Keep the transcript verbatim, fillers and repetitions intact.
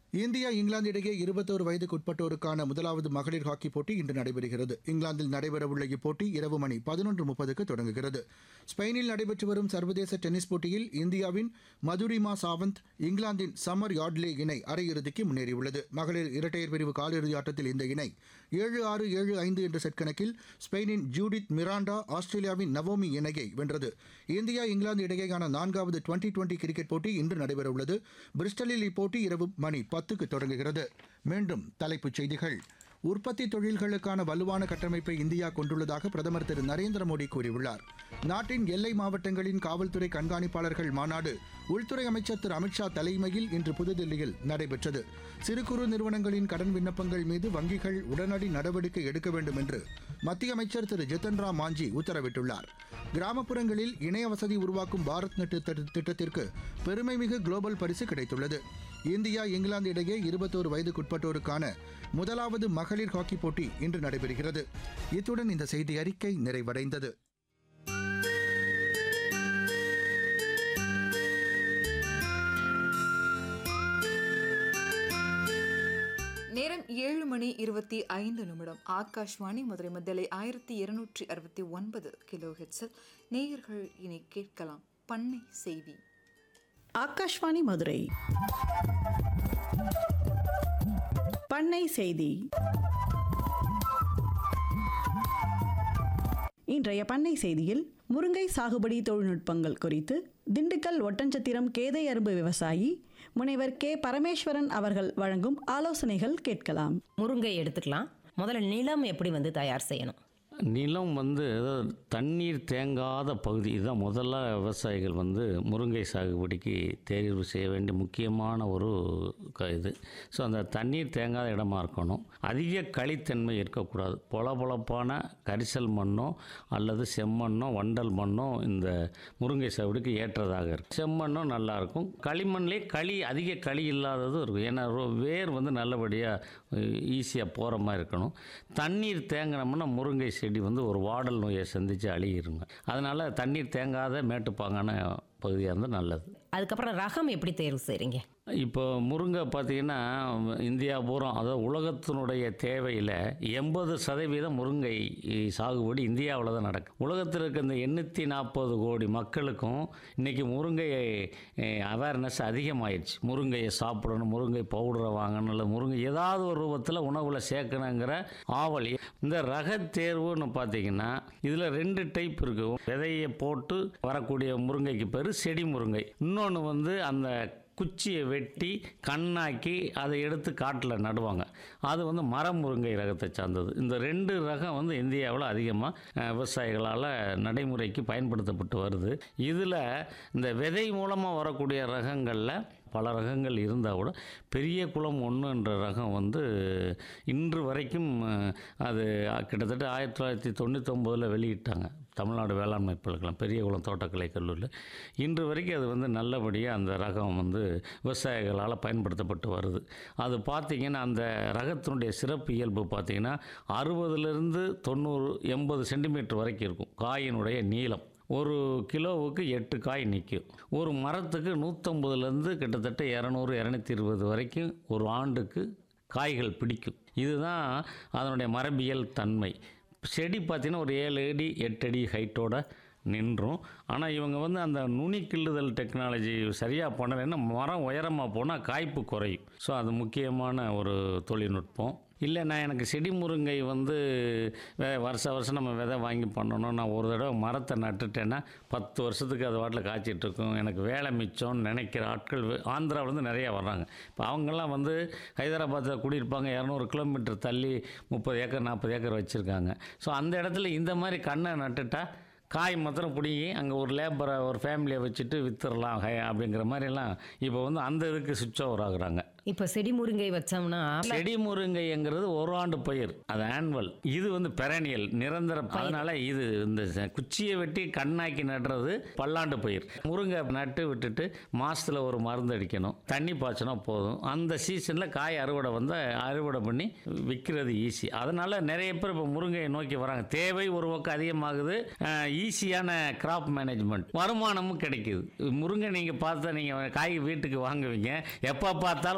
India England இடையே இருபத்தோரு வயதுக்குட்பட்டோருக்கான முதலாவது மகளிர் ஹாக்கிப் போட்டி இன்று நடைபெறுகிறது. இங்கிலாந்தில் நடைபெறவுள்ள இப்போட்டி இரவு மணி பதினொன்று முப்பதுக்கு தொடங்குகிறது. ஸ்பெயினில் நடைபெற்று வரும் சர்வதேச டென்னிஸ் போட்டியில் இந்தியாவின் மதுரிமா சாவந்த் இங்கிலாந்தின் சமர் யார்ட்லே இணை அரையிறுதிக்கு முன்னேறியுள்ளது. மகளிர் இரட்டையர் பிரிவு காலிறுதி ஆட்டத்தில் இந்த இணை ஏழு ஆறு ஏழு ஐந்து என்ற செட் கணக்கில் ஸ்பெயினின் ஜூடித் மிராண்டா ஆஸ்திரேலியாவின் நவோமி இணையை வென்றது. இந்தியா இங்கிலாந்து இடையேயான நான்காவது டுவெண்டி டுவெண்டி கிரிக்கெட் போட்டி இன்று நடைபெறவுள்ளது. பிரிஸ்டலில் இப்போட்டி இரவு மணி பத்துக்கு தொடங்குகிறது. மீண்டும் தலைப்புச் செய்திகள். உற்பத்தி தொழில்களுக்கான வலுவான கட்டமைப்பை இந்தியா கொண்டுள்ளதாக பிரதமர் திரு நரேந்திர மோடி கூறியுள்ளார். நாட்டின் எல்லை மாவட்டங்களின் காவல்துறை கண்காணிப்பாளர்கள் மாநாடு உள்துறை அமைச்சர் திரு அமித்ஷா தலைமையில் இன்று புதுதில்லியில் நடைபெற்றது. சிறு குறு நிறுவனங்களின் கடன் விண்ணப்பங்கள் மீது வங்கிகள் உடனடி நடவடிக்கை எடுக்க வேண்டும் என்று மத்திய அமைச்சர் திரு ஜித்தன் ராம் மாஞ்சி உத்தரவிட்டுள்ளார். கிராமப்புறங்களில் இணைய வசதி உருவாக்கும் பாரத் நெட் திட்டத்திற்கு பெருமைமிகு குளோபல் பரிசு கிடைத்துள்ளது. இந்தியா இங்கிலாந்து இடையே இருபத்தோரு வயதுக்குட்பட்டோருக்கான முதலாவது மகளிர் ஹாக்கி போட்டி இன்று நடைபெறுகிறது. இத்துடன் இந்த செய்தி அறிக்கை நிறைவடைந்தது. நேரம் ஏழு மணி இருபத்தி ஐந்து நிமிடம். ஆகாஷ்வாணி மதுரை மத்தியலை ஆயிரத்தி இருநூற்றி அறுபத்தி ஒன்பது கிலோ ஹெட்ஸில் நேயர்கள் இனி கேட்கலாம் பண்ணை செய்தி. ஆகாஷ்வாணி மதுரை பண்ணை செய்தி. இன்றைய பண்ணை செய்தியில் முருங்கை சாகுபடி தொழில்நுட்பங்கள் குறித்து திண்டுக்கல் ஒட்டஞ்சத்திரம் கேதை அரும்பு விவசாயி முனைவர் கே பரமேஸ்வரன் அவர்கள் வழங்கும் ஆலோசனைகள் கேட்கலாம். முருங்கை எடுத்துக்கலாம். முதல்ல நிலம் எப்படி வந்து தயார் செய்யணும்? நிலம் வந்து தண்ணீர் தேங்காத பகுதி இதுதான் முதல்ல விவசாயிகள் வந்து முருங்கை சாகுபடிக்கு தேர்வு செய்ய வேண்டிய முக்கியமான ஒரு க இது ஸோ அந்த தண்ணீர் தேங்காத இடமா இருக்கணும். அதிக களித்தன்மை இருக்கக்கூடாது. பொல பொலப்பான கரிசல் மண்ணோ அல்லது செம்மண்ணோ வண்டல் மண்ணோ இந்த முருங்கை சாகுபடிக்கு ஏற்றதாக இருக்கும். செம்மண்ணும் நல்லாயிருக்கும். களிமண்லேயே களி அதிக களி இல்லாததும் இருக்கும். ஏன்னா வேர் வந்து நல்லபடியாக ஈஸியாக போகிற மாதிரி இருக்கணும். தண்ணீர் தேங்கினோம்னா முருங்கை செடி வந்து ஒரு வாடல் நோயை சந்தித்து அழியிருங்க. அதனால் தண்ணீர் தேங்காத மேட்டுப்பாங்கான பகுதியாக இருந்தால் நல்லது. அதுக்கப்புறம் ரகம் எப்படி தேர்வு செய்கிறீங்க? இப்போ முருங்கை பார்த்திங்கன்னா இந்தியா பூரா அதாவது உலகத்தினுடைய தேவையில் எண்பது சதவீதம் முருங்கை சாகுபடி இந்தியாவில் தான் நடக்கும். உலகத்தில் இருக்க இந்த எண்ணூற்றி நாற்பது கோடி மக்களுக்கும் இன்றைக்கி முருங்கை அவேர்னஸ் அதிகமாகிடுச்சு. முருங்கையை சாப்பிடணும், முருங்கை பவுடரை வாங்கணும், இல்லை முருங்கை ஏதாவது ஒரு ரூபத்தில் உணவில் சேர்க்கணுங்கிற ஆவல். இந்த ரக தேர்வுன்னு பார்த்திங்கன்னா இதில் ரெண்டு டைப் இருக்குது. விதையை போட்டு வரக்கூடிய முருங்கைக்கு பேர் செடி முருங்கை. இன்னொன்று வந்து அந்த குச்சியை வெட்டி கண்ணாக்கி அதை எடுத்து காட்டில் நடுவாங்க. அது வந்து மரம் முருங்கை ரகத்தை சார்ந்தது. இந்த ரெண்டு ரகம் வந்து இந்தியாவில் அதிகமாக விவசாயிகளால் நடைமுறைக்கு பயன்படுத்தப்பட்டு வருது. இதில் இந்த விதை மூலமாக வரக்கூடிய ரகங்களில் பல ரகங்கள் இருந்தால் கூட பெரிய குளம் ஒன்றுன்ற ரகம் வந்து இன்று வரைக்கும் அது கிட்டத்தட்ட ஆயிரத்தி தொள்ளாயிரத்தி தொண்ணூற்றி ஒம்போதில் வெளியிட்டாங்க தமிழ்நாடு வேளாண்மை பல்கலைக்கழகம் பெரிய குளம் தோட்டக்கலை கல்லூரியில். இன்று வரைக்கும் அது வந்து நல்லபடியாக அந்த ரகம் வந்து விவசாயிகளால் பயன்படுத்தப்பட்டு வருது. அது பார்த்திங்கன்னா அந்த ரகத்தினுடைய சிறப்பு இயல்பு பார்த்திங்கன்னா அறுபதுலேருந்து தொண்ணூறு எண்பது சென்டிமீட்டர் வரைக்கும் இருக்கும் காயினுடைய நீளம். ஒரு கிலோவுக்கு எட்டு காய் நிற்கும். ஒரு மரத்துக்கு நூற்றம்பதுலேருந்து கிட்டத்தட்ட இரநூறு இரநூத்தி இருபது வரைக்கும் ஒரு ஆண்டுக்கு காய்கள் பிடிக்கும். இதுதான் அதனுடைய மரபியல் தன்மை. செடி பார்த்திங்கன்னா ஒரு ஏழு அடி எட்டு அடி ஹைட்டோட நின்றும். ஆனால் இவங்க வந்து அந்த நுனி கிள்ளுதல் டெக்னாலஜி சரியாக பண்ணலைன்னா மரம் உயரமாக போனால் காய்ப்பு குறையும். ஸோ அது முக்கியமான ஒரு தொழில்நுட்பம். இல்லை நான் எனக்கு செடி முருங்கை வந்து வருஷ வருஷம் நம்ம விதை வாங்கி பண்ணணும், நான் ஒரு தடவை மரத்தை நட்டுட்டேன்னா பத்து வருஷத்துக்கு அது வாட்டில் காய்ச்சிட்ருக்கும், எனக்கு வேலை மிச்சம்னு நினைக்கிற ஆட்கள் ஆந்திராவிலேருந்து நிறையா வர்றாங்க. இப்போ அவங்கெல்லாம் வந்து ஹைதராபாத்தில் குடியிருப்பாங்க, இரநூறு கிலோமீட்டர் தள்ளி முப்பது ஏக்கர் நாற்பது ஏக்கர் வச்சுருக்காங்க. ஸோ அந்த இடத்துல இந்த மாதிரி கண்ணை நட்டுட்டா காய் மாத்திரம் பிடிங்கி அங்கே ஒரு லேபரை ஒரு ஃபேமிலியை வச்சுட்டு வித்துடலாம் அப்படிங்கிற மாதிரிலாம் இப்போ வந்து அந்த இதுக்கு சுவிட்ச் ஓவர் ஆகுறாங்க. இப்போ செடி முருங்கை வச்சோம்னா செடி முருங்கைங்கிறது ஒரு ஆண்டு பயிர், அது ஆனுவல். இது வந்து பெரனியல் நிரந்தர. அதனால இது இந்த குச்சியை வெட்டி கண்ணாக்கி நடுறது பல்லாண்டு பயிர். முருங்கை நட்டு விட்டுட்டு மாசத்துல ஒரு மருந்து அடிக்கணும், தண்ணி பாய்ச்சினா போதும். அந்த சீசனில் காய் அறுவடை வந்து அறுவடை பண்ணி விற்கிறது ஈஸி. அதனால நிறைய பேர் இப்போ முருங்கையை நோக்கி வராங்க. தேவை ஒரு பக்கம் அதிகமாகுது, ஈஸியான கிராப் மேனேஜ்மெண்ட், வருமானமும் கிடைக்குது. முருங்கை நீங்கள் பார்த்தா நீங்கள் காய் வீட்டுக்கு வாங்குவீங்க, எப்போ பார்த்தாலும்